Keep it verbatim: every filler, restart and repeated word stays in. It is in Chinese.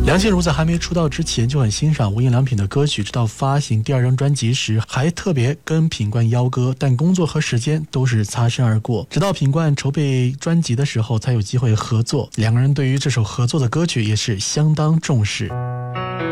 梁静茹在还没出道之前就很欣赏无印良品的歌曲，直到发行第二张专辑时还特别跟品冠邀歌，但工作和时间都是擦身而过。直到品冠筹备专辑的时候才有机会合作，两个人对于这首合作的歌曲也是相当重视。